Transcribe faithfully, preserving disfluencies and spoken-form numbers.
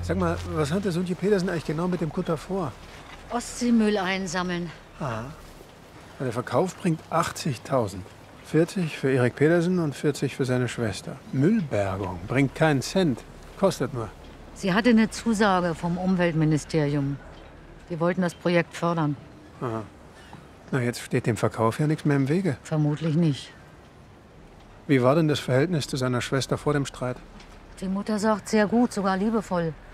Sag mal, was hat der Suntje Petersen eigentlich genau mit dem Kutter vor? Ostseemüll einsammeln. Aha. Der Verkauf bringt achtzigtausend. vierzig für Erik Petersen und vierzig für seine Schwester. Müllbergung bringt keinen Cent. Kostet nur. Sie hatte eine Zusage vom Umweltministerium. Die wollten das Projekt fördern. Aha. Na, jetzt steht dem Verkauf ja nichts mehr im Wege. Vermutlich nicht. Wie war denn das Verhältnis zu seiner Schwester vor dem Streit? Die Mutter sagt sehr gut, sogar liebevoll.